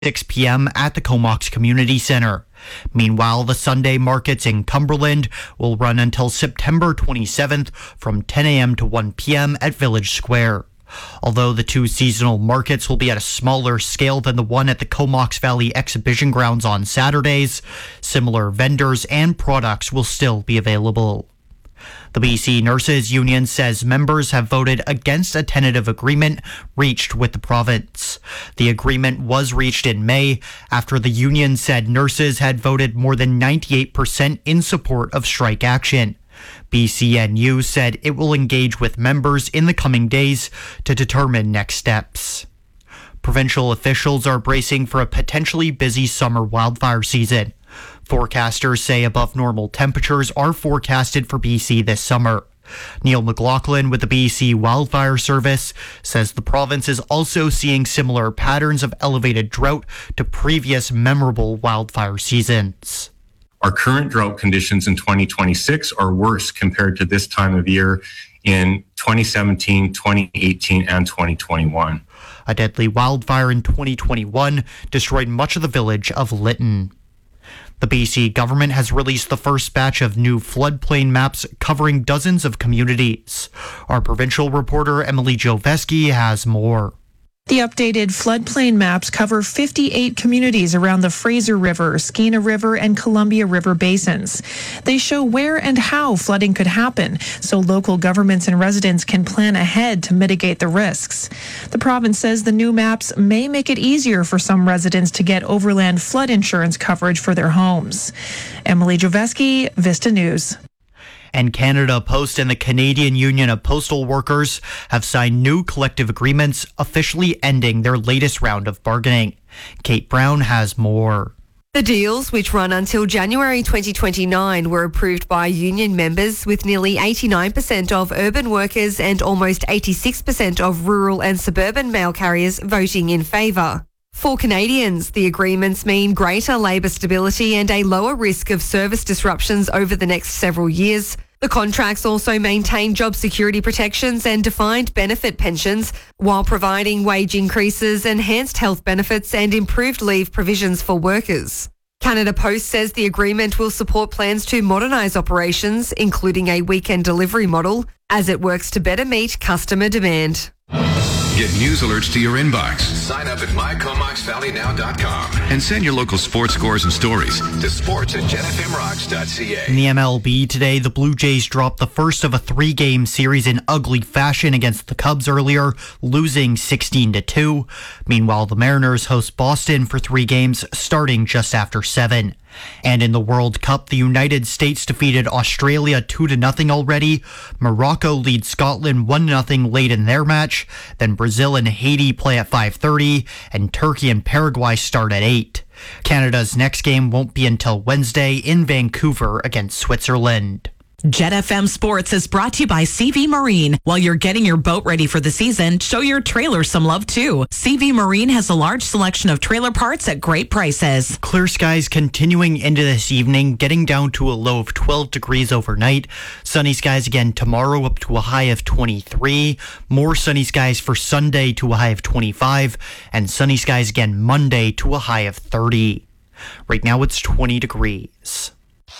6 p.m. at the Comox Community Center. Meanwhile, the Sunday markets in Cumberland will run until September 27th from 10 a.m. to 1 p.m. at Village Square. Although the two seasonal markets will be at a smaller scale than the one at the Comox Valley Exhibition Grounds on Saturdays, similar vendors and products will still be available. The BC Nurses Union says members have voted against a tentative agreement reached with the province. The agreement was reached in May after the union said nurses had voted more than 98% in support of strike action. BCNU said it will engage with members in the coming days to determine next steps. Provincial officials are bracing for a potentially busy summer wildfire season. Forecasters say above normal temperatures are forecasted for BC this summer. Neil McLaughlin with the BC Wildfire Service says the province is also seeing similar patterns of elevated drought to previous memorable wildfire seasons. Our current drought conditions in 2026 are worse compared to this time of year in 2017, 2018, and 2021. A deadly wildfire in 2021 destroyed much of the village of Lytton. The BC government has released the first batch of new floodplain maps covering dozens of communities. Our provincial reporter Emily Joveski has more. The updated floodplain maps cover 58 communities around the Fraser River, Skeena River, and Columbia River basins. They show where and how flooding could happen, so local governments and residents can plan ahead to mitigate the risks. The province says the new maps may make it easier for some residents to get overland flood insurance coverage for their homes. Emily Joveski, Vista News. And Canada Post and the Canadian Union of Postal Workers have signed new collective agreements, officially ending their latest round of bargaining. Kate Brown has more. The deals, which run until January 2029, were approved by union members, with nearly 89% of urban workers and almost 86% of rural and suburban mail carriers voting in favour. For Canadians, the agreements mean greater labour stability and a lower risk of service disruptions over the next several years. The contracts also maintain job security protections and defined benefit pensions, while providing wage increases, enhanced health benefits and improved leave provisions for workers. Canada Post says the agreement will support plans to modernise operations, including a weekend delivery model, as it works to better meet customer demand. Get news alerts to your inbox. Sign up at mycomoxvalleynow.com. And send your local sports scores and stories to sports@jetfmrocks.ca. In the MLB today, the Blue Jays dropped the first of a 3-game series in ugly fashion against the Cubs earlier, losing 16-2. Meanwhile, the Mariners host Boston for 3 games, starting just after 7. And in the World Cup, the United States defeated Australia 2-0 already. Morocco leads Scotland 1-0 late in their match. Then Brazil and Haiti play at 5:30, and Turkey and Paraguay start at 8. Canada's next game won't be until Wednesday in Vancouver against Switzerland. Jet FM Sports is brought to you by CV Marine. While you're getting your boat ready for the season, show your trailer some love too. CV Marine has a large selection of trailer parts at great prices. Clear skies continuing into this evening, getting down to a low of 12 degrees overnight. Sunny skies again tomorrow up to a high of 23. More sunny skies for Sunday to a high of 25. And sunny skies again Monday to a high of 30. Right now it's 20 degrees.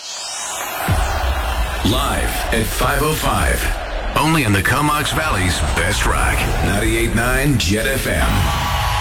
Live at 5:05. Only in the Comox Valley's best rock. 98.9 Jet FM.